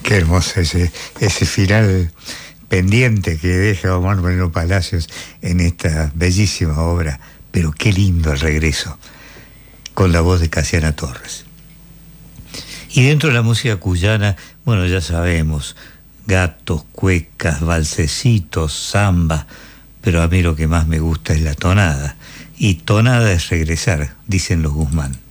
Qué hermoso ese final pendiente que deja Omar Moreno Palacios en esta bellísima obra, pero qué lindo el regreso, con la voz de Casiana Torres. Y dentro de la música cuyana, bueno, ya sabemos, gatos, cuecas, valsecitos, samba, pero a mí lo que más me gusta es la tonada, y tonada es regresar, dicen los Guzmán.